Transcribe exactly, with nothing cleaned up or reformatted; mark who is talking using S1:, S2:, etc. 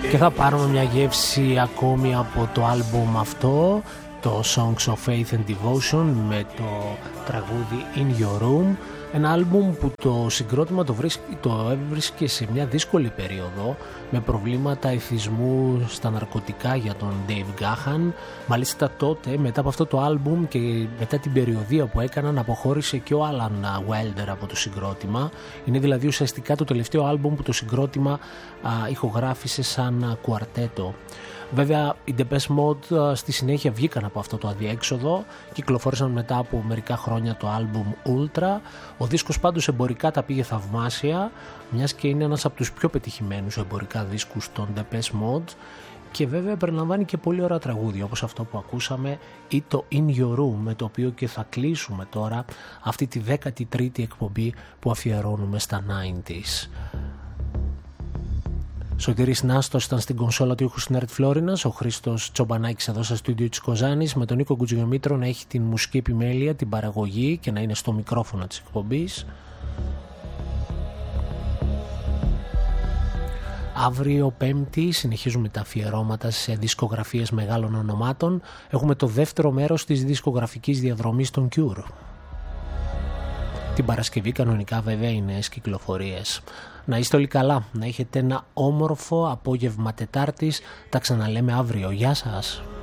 S1: Και θα πάρουμε μια γεύση ακόμη από το άλμπουμ αυτό, το Songs of Faith and Devotion, με το τραγούδι In Your Room. Ένα άλμπουμ που το συγκρότημα το, βρίσκει, το έβρισκε σε μια δύσκολη περίοδο, με προβλήματα εθισμού στα ναρκωτικά για τον Dave Gahan. Μάλιστα τότε, μετά από αυτό το άλμπουμ και μετά την περιοδία που έκαναν, αποχώρησε και ο Alan Wilder από το συγκρότημα. Είναι δηλαδή ουσιαστικά το τελευταίο άλμπουμ που το συγκρότημα α, ηχογράφησε σαν κουαρτέτο. Βέβαια οι Depeche Mode στη συνέχεια βγήκαν από αυτό το αδιέξοδο, κυκλοφόρησαν μετά από μερικά χρόνια το άλμπουμ Ultra. Ο δίσκος πάντως εμπορικά τα πήγε θαυμάσια, μιας και είναι ένας από τους πιο πετυχημένους εμπορικά δίσκους των Depeche Mode, και βέβαια περιλαμβάνει και πολύ ωραία τραγούδια όπως αυτό που ακούσαμε ή το In Your Room, με το οποίο και θα κλείσουμε τώρα αυτή τη δέκατη τρίτη εκπομπή που αφιερώνουμε στα ενενήντα. Σωτήρης Νάστος ήταν στην κονσόλα του ήχου στην Ερτ Φλόρινας, ο Χρήστος Τσομπανάκης εδώ στα στούντιο της Κοζάνης, με τον Νίκο Κουτζιομήτρο να έχει την μουσική επιμέλεια, την παραγωγή και να είναι στο μικρόφωνο της εκπομπής. Αύριο Πέμπτη συνεχίζουμε τα αφιερώματα σε δισκογραφίες μεγάλων ονομάτων. Έχουμε το δεύτερο μέρος της δισκογραφικής διαδρομής των Cure. Την Παρασκευή κανονικά βέβαια οι νέες κυκλοφορίες. Να είστε όλοι καλά, να έχετε ένα όμορφο απόγευμα Τετάρτης. Τα ξαναλέμε αύριο. Γεια σας.